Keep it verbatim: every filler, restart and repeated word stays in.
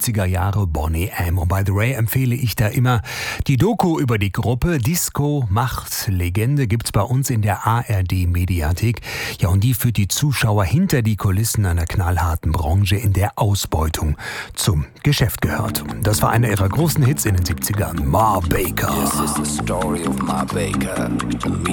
siebziger Jahre Boney M. Und by the way empfehle ich da immer die Doku über die Gruppe Disco Macht Legende, gibt's bei uns in der A R D-Mediathek. Ja, und die führt die Zuschauer hinter die Kulissen einer knallharten Branche, in der Ausbeutung zum Geschäft gehört. Das war einer ihrer großen Hits in den siebzigern, Ma Baker. This is the story of Ma Baker.